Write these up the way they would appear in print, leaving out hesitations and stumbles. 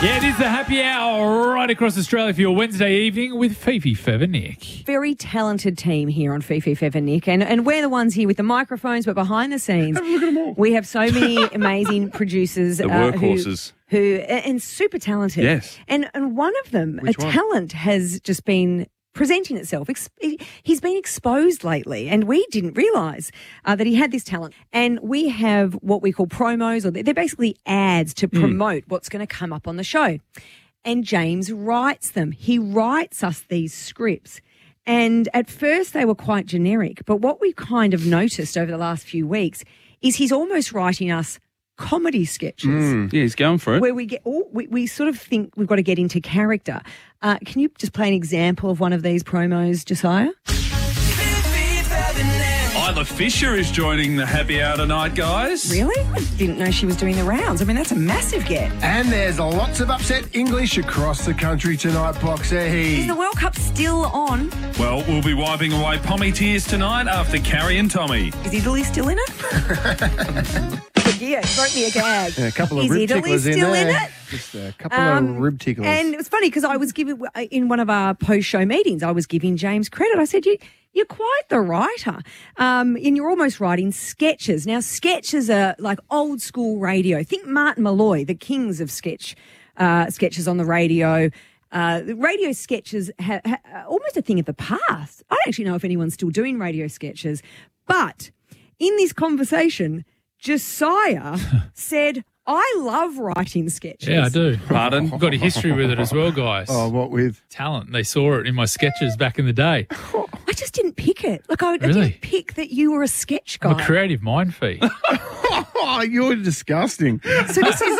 Yeah, it is the happy hour right across Australia for your Wednesday evening with Fifi, Fev and Nick. Very talented team here on Fifi, Fev and Nick. And we're the ones here with the microphones, but behind the scenes, Have a look at them all. we have so many amazing producers. The workhorses. And super talented. Yes. And one of them, Which a one? talent, has just been presenting itself. He's been exposed lately, and we didn't realise that he had this talent. And we have what we call promos, or they're basically ads to promote what's going to come up on the show. And James writes them. He writes us these scripts. And at first they were quite generic, but what we've kind of noticed over the last few weeks is he's almost writing us comedy sketches. Yeah, he's going for it. Where we sort of think we've got to get into character. Can you just play an example of one of these promos, Josiah? Isla Fisher is joining the happy hour tonight, guys. Really? I didn't know she was doing the rounds. I mean, that's a massive get. And there's lots of upset English across the country tonight, Boxy. Is the World Cup still on? Well, we'll be wiping away Pommy tears tonight after Carrie and Tommy. Is Italy still in it? Yeah, it broke me a gag. A couple of Is rib Italy ticklers in still in there. it? Just a couple of rib ticklers. And it was funny because I was giving, in one of our post-show meetings, I was giving James credit. I said, you're quite the writer. And you're almost writing sketches. Now, sketches are like old school radio. Think Martin Malloy, the kings of sketches on the radio. Radio sketches are almost a thing of the past. I don't actually know if anyone's still doing radio sketches. But in this conversation, Josiah said, I love writing sketches. Yeah, I do. Pardon? I've got a history with it as well, guys. Oh, what with? Talent. They saw it in my sketches back in the day. I just didn't pick it. Like, I Really? didn't pick that you were a sketch guy. I'm a creative mind feed. Oh, you're disgusting. So this is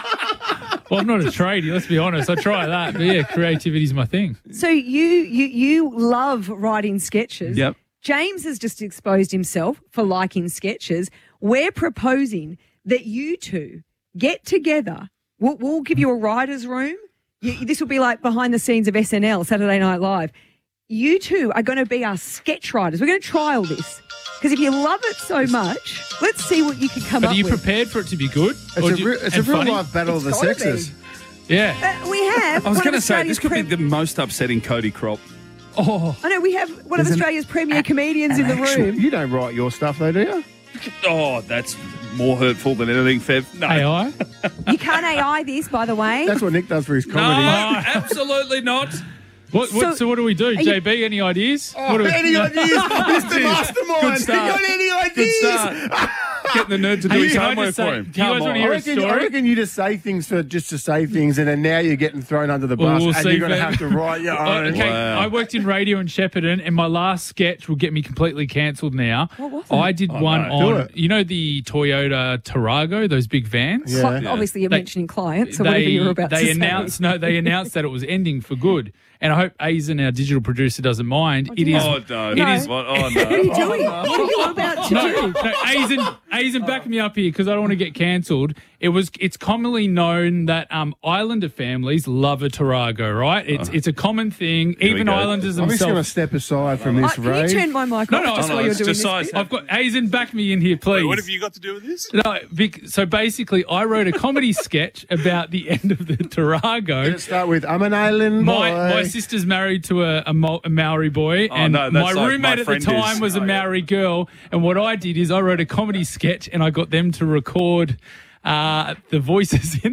Well, I'm not a tradie, let's be honest. I try that. But yeah, creativity's my thing. so you love writing sketches. Yep. James has just exposed himself for liking sketches. We're proposing that you two get together. We'll give you a writer's room. This will be like behind the scenes of SNL, Saturday Night Live. You two are going to be our sketch writers. We're going to trial this. Because if you love it so much, let's see what you can come But up are you with. prepared for it to be good? It's a real funny? life battle of the It's gotta sexes. Yeah. We have. I was one going of to say, Australia's this could be the most upsetting Cody Crop. Oh, I know, we have one of There's an Australia's premier comedians in the room. You don't write your stuff, though, do you? Oh, that's more hurtful than anything, Fev. No. AI? You can't AI this, by the way. That's what Nick does for his No, comedy. absolutely not. So what do we do? JB, any ideas? What do we- Any ideas? Mr. Mastermind, Good you start. got any Good ideas? start. Getting the nerd to do his Can I homework just say- for him. do you guys Come wanna on. hear I a reckon, story? I reckon you just say things just to say things, and then now you're getting thrown under the Well, bus, we'll and see, you're going to Fev. have to write your own. Okay, Wow. I worked in radio in Shepparton, and my last sketch will get me completely cancelled now. What was it? I did one no. Do on, it. you know, the Toyota Tarago, those big vans? Yeah. Obviously, you're They- mentioning clients, so whatever you're about to they say. announced they announced that it was ending for good, and I hope Aizen, our digital producer, doesn't mind. It is. Oh, no. It is. What? Oh, What are you no. doing? What are you about to No, do? Aizen, back me up here because I don't want to get cancelled. It's commonly known that Islander families love a Tarago, right? It's a common thing. we Even go. Islanders I'm just going to themselves. step aside from this Can you raid. turn my mic No, off no, just no, while you're it's doing just this? size. I've got Aizen, back me in here, please. What have you got to do with this? No, so basically, I wrote a comedy sketch about the end of the Tarago. Let's start with I'm an island boy. My sister's married to a Maori boy, and no, that's my like roommate my at the friend time is. was a Maori girl. And what I did is I wrote a comedy sketch, and I got them to record the voices in